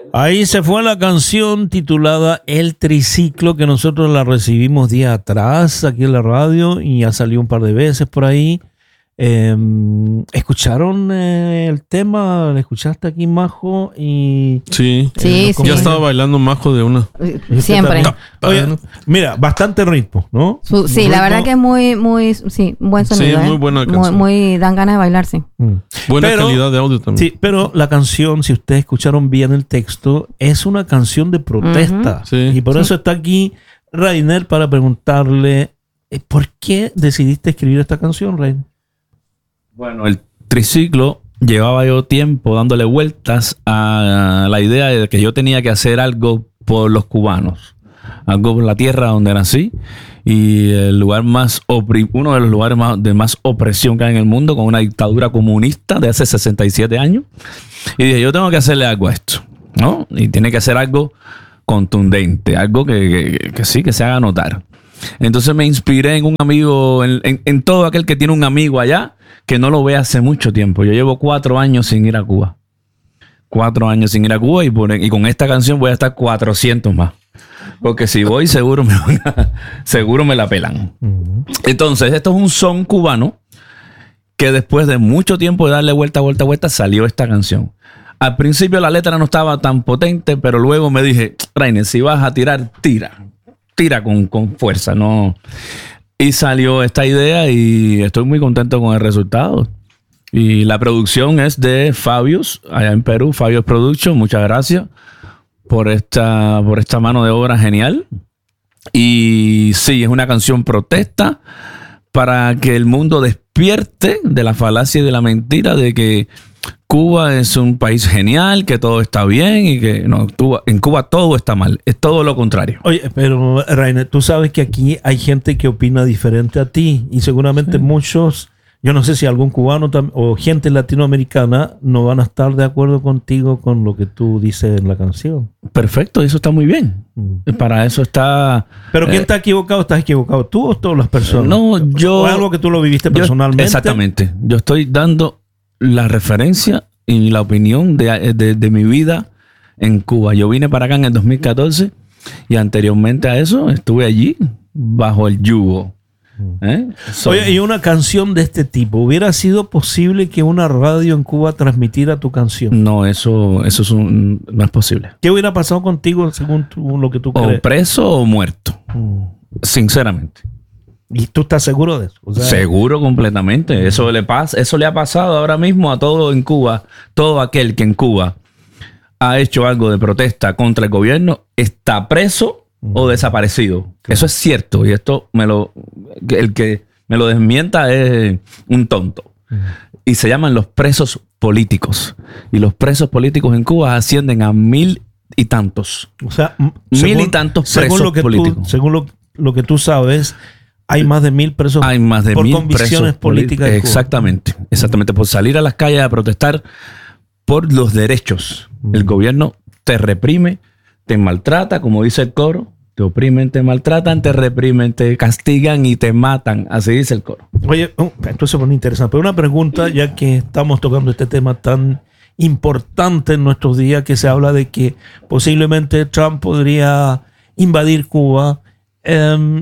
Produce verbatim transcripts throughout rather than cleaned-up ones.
Ahí se fue la canción titulada El Triciclo, que nosotros la recibimos días atrás aquí en la radio y ya salió un par de veces por ahí. Eh, ¿Escucharon eh, el tema? ¿Le escuchaste aquí, Majo? Y, sí, sí, eh, sí. Ya estaba bailando Majo de una. Siempre. Oye, mira, bastante ritmo, ¿no? Su, sí, ritmo. La verdad que es muy, muy, sí, buen sonido. Sí, ¿eh? muy buena muy, canción. muy, dan ganas de bailar, sí. Mm. Buena Pero, calidad de audio también. Sí, pero la canción, si ustedes escucharon bien el texto, es una canción de protesta. Uh-huh. Sí, y por sí. eso está aquí Rainer para preguntarle, ¿por qué decidiste escribir esta canción, Rainer? Bueno, el triciclo, llevaba yo tiempo dándole vueltas a la idea de que yo tenía que hacer algo por los cubanos, algo por la tierra donde nací y el lugar más opri- uno de los lugares más, de más opresión que hay en el mundo, con una dictadura comunista de hace sesenta y siete años. Y dije, yo tengo que hacerle algo a esto, ¿no? Y tiene que ser algo contundente, algo que, que, que sí, que se haga notar. Entonces me inspiré en un amigo, en, en, en todo aquel que tiene un amigo allá que no lo ve hace mucho tiempo. Yo llevo cuatro años sin ir a Cuba. Cuatro años sin ir a Cuba y, por, y con esta canción voy a estar cuatrocientos más. Porque si voy, seguro me, seguro me la pelan. Uh-huh. Entonces, esto es un son cubano que después de mucho tiempo de darle vuelta, vuelta, vuelta, salió esta canción. Al principio la letra no estaba tan potente, pero luego me dije, Rainer, si vas a tirar, tira. Tira con, con fuerza, ¿no? Y salió esta idea y estoy muy contento con el resultado. Y la producción es de Fabius, allá en Perú, Fabius Production. Muchas gracias por esta, por esta mano de obra genial. Y sí, es una canción protesta para que el mundo despierte de la falacia y de la mentira de que Cuba es un país genial, que todo está bien y que no, Cuba, en Cuba todo está mal. Es todo lo contrario. Oye, pero Rainer, tú sabes que aquí hay gente que opina diferente a ti y seguramente sí. Muchos, yo no sé si algún cubano tam- o gente latinoamericana no van a estar de acuerdo contigo con lo que tú dices en la canción. Perfecto, eso está muy bien. Mm. Para eso está... Pero ¿quién eh, está equivocado? ¿Estás equivocado tú o todas las personas? No, yo... ¿O algo que tú lo viviste yo, personalmente? Exactamente. Yo estoy dando la referencia y la opinión de, de, de mi vida en Cuba. Yo vine para acá en el dos mil catorce y anteriormente a eso estuve allí bajo el yugo. ¿Eh? So, Oye, y una canción de este tipo, ¿hubiera sido posible que una radio en Cuba transmitiera tu canción? No, eso, eso es un, no es posible. ¿Qué hubiera pasado contigo según tú, lo que tú crees? O preso o muerto, mm. sinceramente. ¿Y tú estás seguro de eso? O sea, seguro completamente. Eso le pasa, eso le ha pasado ahora mismo a todo en Cuba. Todo aquel que en Cuba ha hecho algo de protesta contra el gobierno está preso mm. o desaparecido. Claro. Eso es cierto. Y esto me lo, el que me lo desmienta es un tonto. Mm. Y se llaman los presos políticos. Y los presos políticos en Cuba ascienden a mil y tantos. O sea, mil según, y tantos según presos lo que políticos. Tú, según lo, lo que tú sabes, hay más de mil presos hay más de por mil convicciones presos políticas. Exactamente, exactamente. Por salir a las calles a protestar por los derechos. Mm. El gobierno te reprime, te maltrata, como dice el coro. Te oprimen, te maltratan, te reprimen, te castigan y te matan. Así dice el coro. Oye, oh, esto se pone interesante. Pero una pregunta, ya que estamos tocando este tema tan importante en nuestros días, que se habla de que posiblemente Trump podría invadir Cuba. Eh,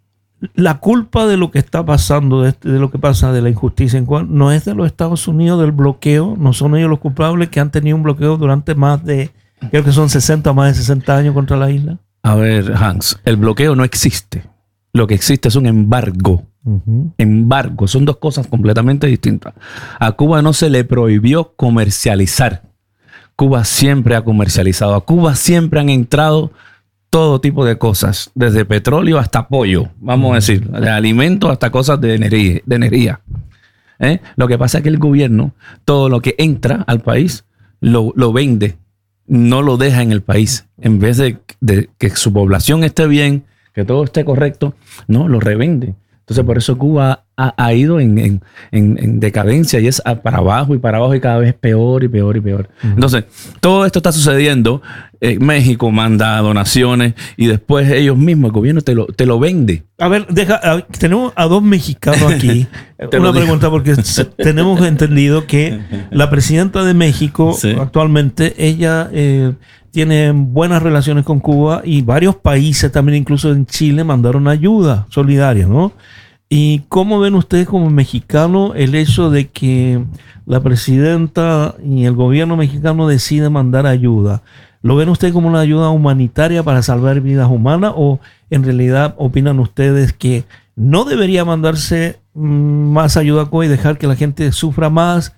La culpa de lo que está pasando, de, de lo que pasa, de la injusticia en Cuba, no es de los Estados Unidos, del bloqueo. No son ellos los culpables, que han tenido un bloqueo durante más de, creo que son sesenta o más de sesenta años contra la isla. A ver, Hans, el bloqueo no existe. Lo que existe es un embargo. Uh-huh. Embargo, son dos cosas completamente distintas. A Cuba no se le prohibió comercializar. Cuba siempre ha comercializado. A Cuba siempre han entrado todo tipo de cosas, desde petróleo hasta pollo, vamos a decir, de alimentos hasta cosas de energía. De energía. ¿Eh? Lo que pasa es que el gobierno, todo lo que entra al país, lo, lo vende, no lo deja en el país. En vez de, de que su población esté bien, que todo esté correcto, no, lo revende. Entonces, por eso Cuba ha, ha ido en, en, en, en decadencia y es a- para abajo y para abajo y cada vez peor y peor y peor. Uh-huh. Entonces, todo esto está sucediendo. Eh, México manda donaciones y después ellos mismos, el gobierno te lo, te lo vende. A ver, deja, a- tenemos a dos mexicanos aquí. Te Una lo digo. pregunta, porque se- tenemos entendido que la presidenta de México Sí. actualmente, ella eh, tiene buenas relaciones con Cuba y varios países, también incluso en Chile, mandaron ayuda solidaria, ¿no? ¿Y cómo ven ustedes como mexicanos el hecho de que la presidenta y el gobierno mexicano deciden mandar ayuda? ¿Lo ven ustedes como una ayuda humanitaria para salvar vidas humanas o en realidad opinan ustedes que no debería mandarse mm, más ayuda a Cuba y dejar que la gente sufra más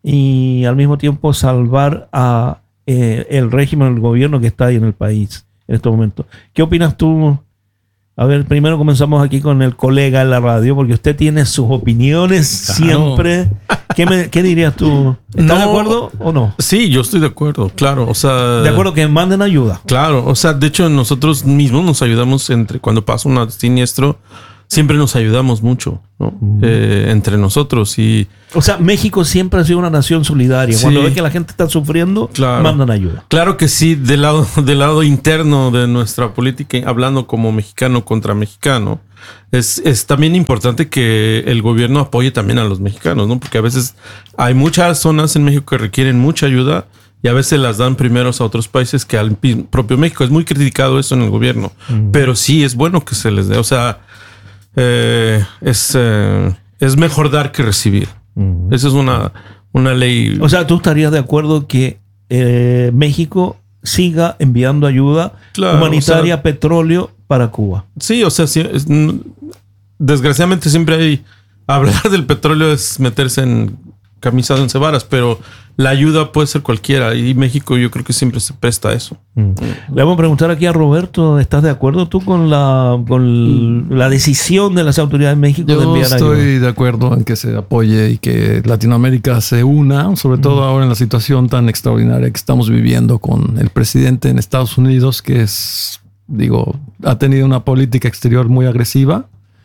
y al mismo tiempo salvar a eh, el régimen, el gobierno que está ahí en el país en estos momentos? ¿Qué opinas tú? A ver, primero comenzamos aquí con el colega en la radio, porque usted tiene sus opiniones Claro. siempre. ¿Qué, me- qué dirías tú? ¿Estás No. de acuerdo o no? Sí, yo estoy de acuerdo, claro. O sea, De acuerdo que manden ayuda. Claro, o sea, de hecho nosotros mismos nos ayudamos entre cuando pasa un siniestro, siempre nos ayudamos mucho, ¿no? Eh, entre nosotros y O sea, México siempre ha sido una nación solidaria. Sí. Cuando ve que la gente está sufriendo, Claro. mandan ayuda. claro que sí, del lado, del lado interno de nuestra política, hablando como mexicano contra mexicano, es, es también importante que el gobierno apoye también a los mexicanos, ¿no? Porque a veces hay muchas zonas en México que requieren mucha ayuda y a veces las dan primeros a otros países que al pi- propio México. Es muy criticado eso en el gobierno, pero sí es bueno que se les dé. O sea, eh, es, eh, es mejor dar que recibir. Esa es una, una ley. O sea, ¿tú estarías de acuerdo que eh, México siga enviando ayuda Claro, humanitaria, o sea- petróleo para Cuba? Sí, o sea, sí, es- n- desgraciadamente siempre hay... Hablar del petróleo es meterse en camisa de once varas, pero la ayuda puede ser cualquiera y México yo creo que siempre se presta a eso. Mm. Le vamos a preguntar aquí a Roberto, ¿estás de acuerdo tú con la, con la decisión de las autoridades de México de Yo enviar estoy ayuda? de acuerdo en que se apoye y que Latinoamérica se una, sobre todo ahora en la situación tan extraordinaria que estamos viviendo con el presidente en Estados Unidos, que es, digo, ha tenido una política exterior muy agresiva.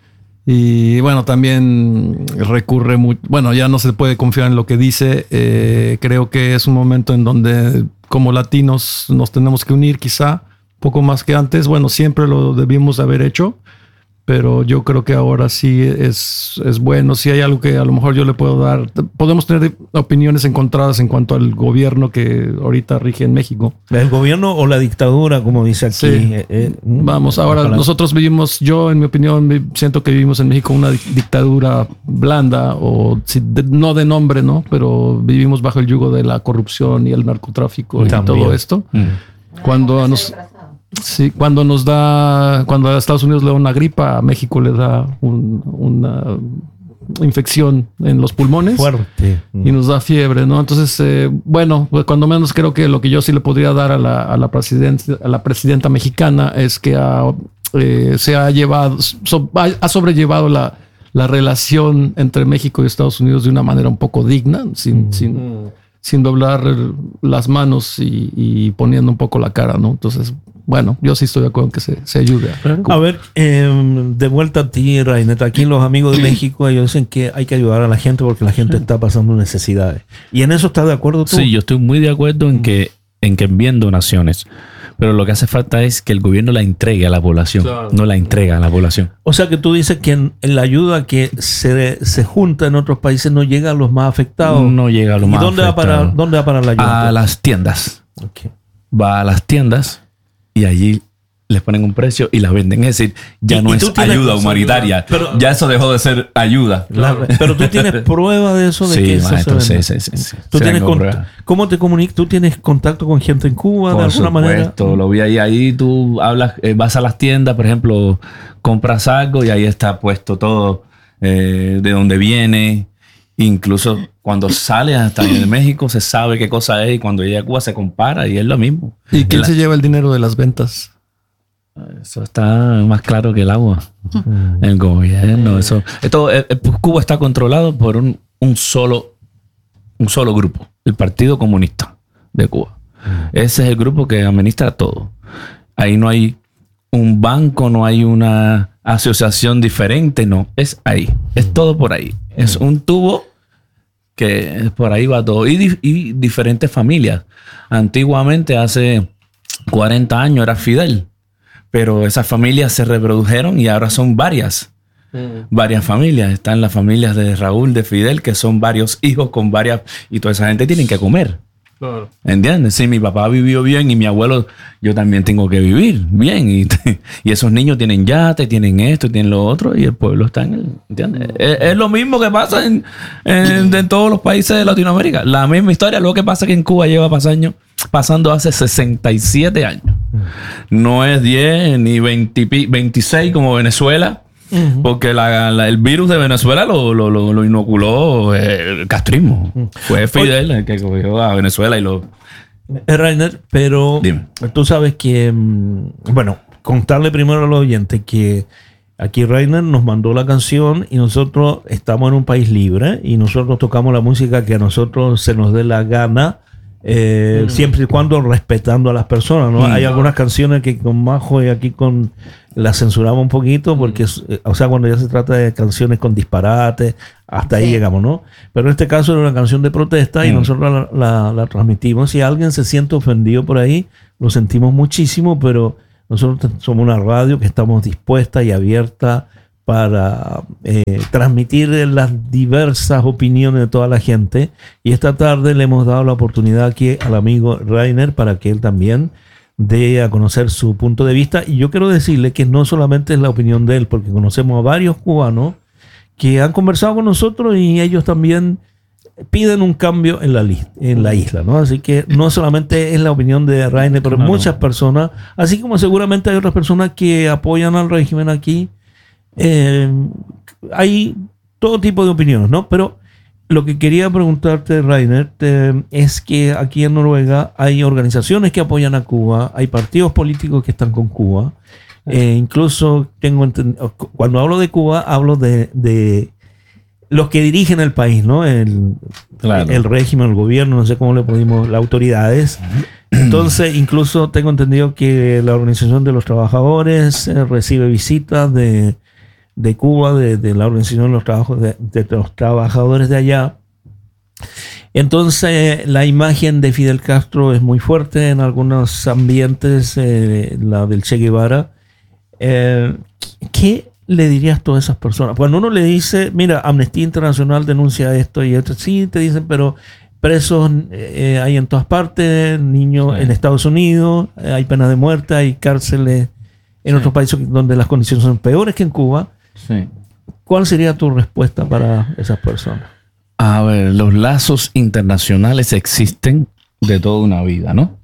Y bueno, también recurre mucho, bueno, ya no se puede confiar en lo que dice. Eh, creo que es un momento en donde como latinos nos tenemos que unir quizá poco más que antes. Bueno, siempre lo debimos haber hecho, pero yo creo que ahora sí es, es bueno. Si hay algo que a lo mejor yo le puedo dar, podemos tener opiniones encontradas en cuanto al gobierno que ahorita rige en México. ¿El gobierno o la dictadura, como dice aquí? Sí. Eh, eh, mm, Vamos, ahora ojalá. nosotros vivimos, yo en mi opinión vi- siento que vivimos en México una dic- dictadura blanda o si de- no de nombre, ¿no? Pero vivimos bajo el yugo de la corrupción y el narcotráfico y También. todo esto. Cuando a nos, sí, cuando nos da, cuando a Estados Unidos le da una gripa, a México le da un- una infección en los pulmones. Fuerte. Y nos da fiebre, ¿no? Entonces, eh, bueno, pues cuando menos creo que lo que yo sí le podría dar a la, a la, presidenta, a la presidenta mexicana es que ha, eh, se ha llevado, so- ha, ha sobrellevado la, la relación entre México y Estados Unidos de una manera un poco digna, sin, sin, sin doblar las manos y, y poniendo un poco la cara, ¿no? Entonces, bueno, yo sí estoy de acuerdo en que se, se ayude. A ver, eh, de vuelta a ti, Raineta. Aquí los amigos de México, ellos dicen que hay que ayudar a la gente porque la gente está pasando necesidades. ¿Y en eso estás de acuerdo tú? Sí, yo estoy muy de acuerdo en que, en que envíen donaciones. Pero lo que hace falta es que el gobierno la entregue a la población. Claro. No la entrega a la población. O sea que tú dices que en, en la ayuda que se, se junta en otros países no llega a los más afectados. No llega a lo ¿Y más dónde va, para, afectado. dónde va para la ayuda? A las tiendas. Ok. Va a las tiendas y allí les ponen un precio y la venden. Es decir, ya Y- no y es tú tienes- ayuda humanitaria. Pero- ya eso dejó de ser ayuda. La- pero tú tienes prueba de eso, de que Sí, eso maestro, se sí, vende? sí, sí, sí. ¿Tú Se tienes vengo cont- prueba. ¿Cómo te comunicas? ¿Tú tienes contacto con gente en Cuba de Por alguna supuesto, manera? lo vi ahí. Ahí tú hablas, eh, vas a las tiendas, por ejemplo, compras algo y ahí está puesto todo eh, de dónde viene. Incluso cuando sale hasta en México se sabe qué cosa es y cuando llega a Cuba se compara y es lo mismo. ¿Y quién La- se lleva el dinero de las ventas? Eso está más claro que el agua. El gobierno, eso. Esto, eh, eh, Cuba está controlado por un, un solo, un solo grupo, el Partido Comunista de Cuba. Ese es el grupo que administra todo. Ahí no hay un banco, no hay una asociación diferente, no, es ahí, es todo por ahí. Es un tubo que por ahí va todo. Y, di- y diferentes familias. Antiguamente, hace cuarenta años, era Fidel, pero esas familias se reprodujeron y ahora son varias. Varias familias. Están las familias de Raúl, de Fidel, que son varios hijos con varias... Y toda esa gente tienen que comer. Claro. ¿Entiendes? Si mi papá vivió bien y mi abuelo, yo también tengo que vivir bien. Y, y esos niños tienen yate, tienen esto, tienen lo otro, y el pueblo está en el... ¿Entiendes? Es, es lo mismo que pasa en, en, en todos los países de Latinoamérica. La misma historia. Lo que pasa es que en Cuba lleva pasando, pasando hace sesenta y siete años. No es diez ni veinte, veintiséis como Venezuela. Porque la- la- el virus de Venezuela lo, lo, lo, lo inoculó eh, el castrismo. Fue Fidel el que cogió a Venezuela y lo... Eh, Rainer, pero Dime. tú sabes que, mm, bueno, contarle primero a los oyentes que aquí Rainer nos mandó la canción y nosotros estamos en un país libre y nosotros tocamos la música que a nosotros se nos dé la gana, eh, siempre y cuando respetando a las personas, ¿no? Mm. Hay algunas canciones que con Majo y aquí con las censuramos un poquito porque, eh, o sea, cuando ya se trata de canciones con disparates, hasta ahí Sí. llegamos, ¿no? Pero en este caso era una canción de protesta y Mm. nosotros la, la- la transmitimos. Si alguien se siente ofendido por ahí, lo sentimos muchísimo, pero nosotros te- somos una radio que estamos dispuesta y abierta para eh, transmitir las diversas opiniones de toda la gente. Y esta tarde le hemos dado la oportunidad aquí al amigo Rainer para que él también dé a conocer su punto de vista. Y yo quiero decirle que no solamente es la opinión de él, porque conocemos a varios cubanos que han conversado con nosotros y ellos también piden un cambio en la, li- en la isla, ¿no? Así que no solamente es la opinión de Rainer, pero Claro. muchas personas, así como seguramente hay otras personas que apoyan al régimen aquí. Eh, hay todo tipo de opiniones, ¿no? Pero lo que quería preguntarte, Rainer, te- es que aquí en Noruega hay organizaciones que apoyan a Cuba, hay partidos políticos que están con Cuba. Eh, incluso tengo enten- cuando hablo de Cuba, hablo de, de los que dirigen el país, ¿no? El, Claro. el régimen, el gobierno, no sé cómo le podemos, las autoridades. Entonces, incluso tengo entendido que la Organización de los Trabajadores eh, recibe visitas de, de Cuba, de, de la Organización de los, trabajos de, de los Trabajadores de allá. Entonces, la imagen de Fidel Castro es muy fuerte en algunos ambientes, eh, la del Che Guevara. Eh, ¿Qué le dirías a todas esas personas? Cuando uno le dice, mira, Amnistía Internacional denuncia esto y esto, sí, te dicen, pero presos eh, hay en todas partes, niños Sí. en Estados Unidos, eh, hay pena de muerte, hay cárceles en otros países donde las condiciones son peores que en Cuba. Sí. ¿Cuál sería tu respuesta para esas personas? A ver, los lazos internacionales existen de toda una vida, ¿no?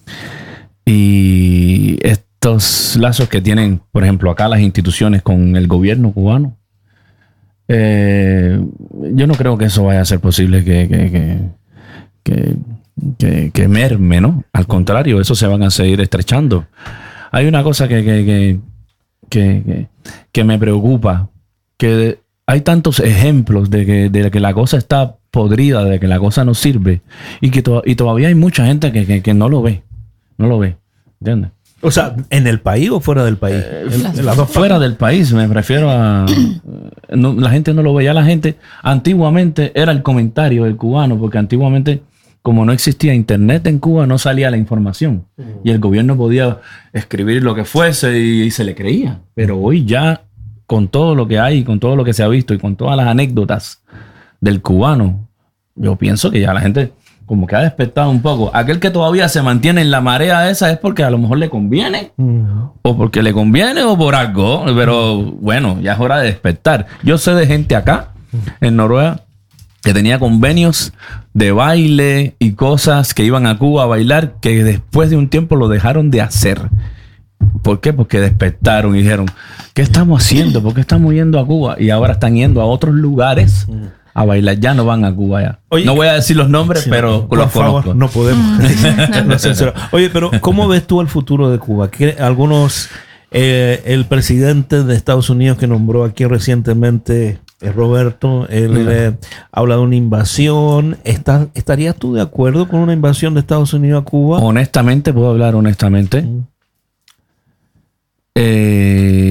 Y estos lazos que tienen, por ejemplo, acá las instituciones con el gobierno cubano, eh, yo no creo que eso vaya a ser posible que, que, que, que, que- que merme, ¿no? Al contrario, eso se van a seguir estrechando. Hay una cosa que, que, que, que, que- que me preocupa, que hay tantos ejemplos de que, de que la cosa está podrida, de que la cosa no sirve, y que to- y todavía hay mucha gente que, que, que no lo ve, no lo ve, ¿entiendes? O sea, ¿en el país o fuera del país? En- en las dos Fuera del país, me refiero a... no, la gente no lo ve, ya la gente, antiguamente era el comentario del cubano, porque antiguamente, como no existía internet en Cuba, no salía la información, y el gobierno podía escribir lo que fuese y, y se le creía, pero hoy ya, con todo lo que hay, con todo lo que se ha visto y con todas las anécdotas del cubano, yo pienso que ya la gente como que ha despertado un poco. Aquel que todavía se mantiene en la marea esa es porque a lo mejor le conviene, Mm. o porque le conviene o por algo, pero bueno, ya es hora de despertar. Yo sé de gente acá en Noruega que tenía convenios de baile y cosas que iban a Cuba a bailar, que después de un tiempo lo dejaron de hacer. ¿Por qué? Porque despertaron y dijeron, ¿qué estamos haciendo? ¿Por qué estamos yendo a Cuba? Y ahora están yendo a otros lugares a bailar. Ya no van a Cuba ya. Oye, no voy a decir los nombres, Sí, pero por los favor, conozco. no podemos. No censura. Oye, pero ¿cómo ves tú el futuro de Cuba? ¿Qué- algunos, eh, el presidente de Estados Unidos que nombró aquí recientemente, eh, Roberto, él eh, habla de una invasión. ¿Está- ¿Estarías tú de acuerdo con una invasión de Estados Unidos a Cuba? Honestamente, puedo hablar honestamente. Mm. Eh,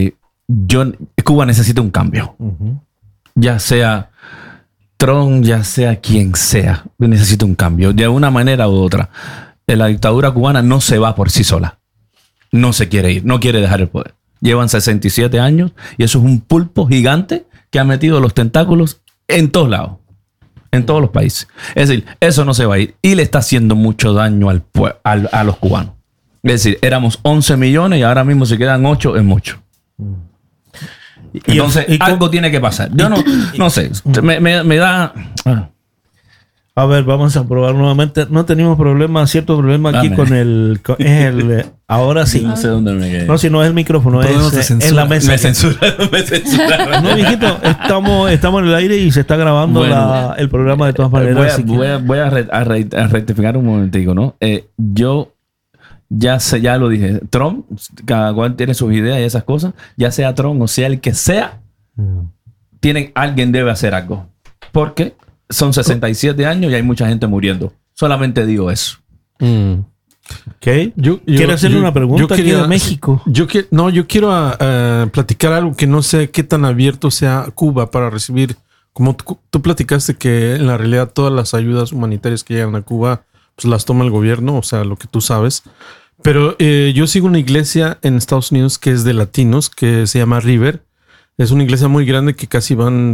yo, Cuba necesita un cambio. Ujú. Ya sea Trump, ya sea quien sea, necesita un cambio. De una manera u otra. La dictadura cubana no se va por sí sola. No se quiere ir, no quiere dejar el poder. Llevan sesenta y siete años y eso es un pulpo gigante que ha metido los tentáculos en todos lados, en todos los países. Es decir, eso no se va a ir y le está haciendo mucho daño al, pue- al- a los cubanos. Es decir, éramos once millones y ahora mismo se quedan ocho, es mucho. Entonces, y- y algo cómo- tiene que pasar. Yo no, no sé, me, me- me da... ah. A ver, vamos a probar nuevamente. No tenemos problema, cierto problema aquí Dame. con el... con- es el eh, ahora sí. No sé dónde me quedé. No, si no es el micrófono, Problemas de es, eh, censura. es la mesa. Me censuraron, me censuraron. No, viejito, estamos, estamos en el aire y se está grabando Bueno, la- el programa de todas maneras. Voy a, así que- voy a- voy a re- a re- a rectificar un momentico, ¿no? Eh, yo ya sé, ya lo dije. Trump, cada cual tiene sus ideas y esas cosas. Ya sea Trump o sea el que sea, tiene, alguien debe hacer algo. Porque son sesenta y siete años y hay mucha gente muriendo. Solamente digo eso. Mm. Ok. Yo, yo- Quiero hacerle yo- una pregunta yo aquí quería- de México. Yo que, no, yo quiero ah, ah, platicar algo que no sé qué tan abierto sea Cuba para recibir. Como tú, tú platicaste que en la realidad todas las ayudas humanitarias que llegan a Cuba pues las toma el gobierno, o sea, lo que tú sabes. Pero eh, yo sigo una iglesia en Estados Unidos que es de latinos, que se llama River. Es una iglesia muy grande que casi van